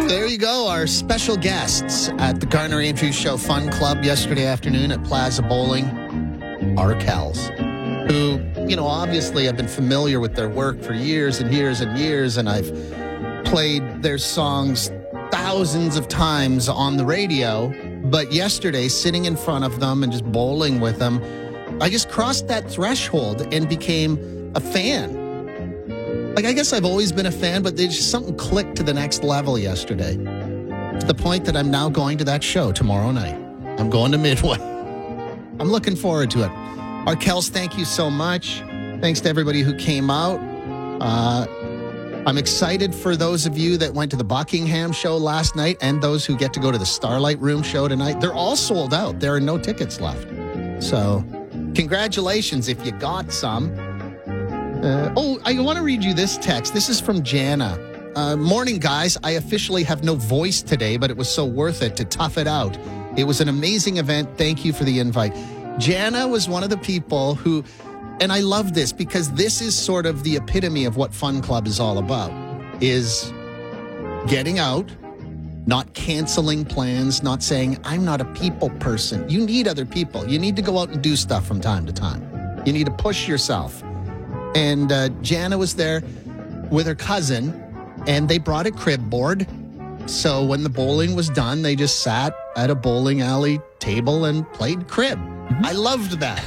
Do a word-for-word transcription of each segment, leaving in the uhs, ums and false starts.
There you go. Our special guests at the Garner Andrews Show Fun Club yesterday afternoon at Plaza Bowling, Arkells, who, you know, obviously I've been familiar with their work for years and years and years, and I've played their songs thousands of times on the radio. But yesterday, sitting in front of them and just bowling with them, I just crossed that threshold and became a fan. Like, I guess I've always been a fan, but there's just something clicked to the next level yesterday. To the point that I'm now going to that show tomorrow night. I'm going to Midway. I'm looking forward to it. Arkells, thank you so much. Thanks to everybody who came out. Uh, I'm excited for those of you that went to the Buckingham show last night and those who get to go to the Starlight Room show tonight. They're all sold out. There are no tickets left. So, congratulations if you got some. Uh, oh, I want to read you this text. This is from Jana. Uh, morning, guys. I officially have no voice today, but it was so worth it to tough it out. It was an amazing event. Thank you for the invite. Jana was one of the people who, and I love this because this is sort of the epitome of what Fun Club is all about, is getting out, not canceling plans, not saying, I'm not a people person. You need other people. You need to go out and do stuff from time to time. You need to push yourself. And uh, Jana was there with her cousin, and they brought a crib board. So when the bowling was done, they just sat at a bowling alley table and played crib. Mm-hmm. I loved that.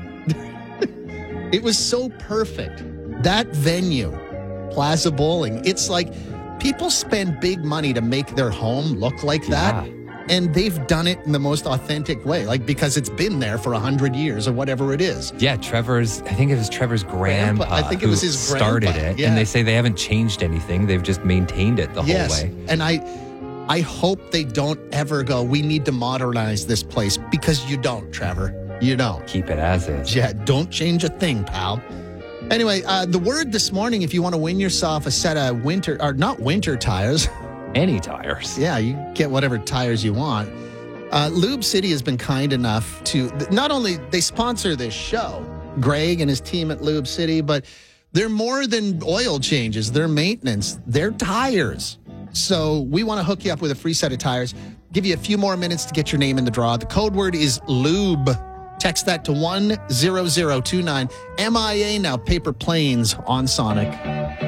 It was so perfect. That venue, Plaza Bowling, it's like people spend big money to make their home look like that. Yeah. And they've done it in the most authentic way, like because it's been there for a hundred years or whatever it is. Yeah, Trevor's, I think it was Trevor's grandpa, grandpa. I think it was his started grandpa. it. Yeah. And they say they haven't changed anything. They've just maintained it the yes. whole way. And I, I hope they don't ever go, we need to modernize this place, because you don't, Trevor. You don't. Keep it as is. Yeah, don't change a thing, pal. Anyway, uh, the word this morning, if you want to win yourself a set of winter, or not winter tires, any tires. Yeah, you get whatever tires you want. Uh, Lube City has been kind enough to, not only they sponsor this show, Greg and his team at Lube City, but they're more than oil changes. They're maintenance. They're tires. So we want to hook you up with a free set of tires. Give you a few more minutes to get your name in the draw. The code word is LUBE. Text that to one zero zero two nine. M I A now, Paper Planes on Sonic.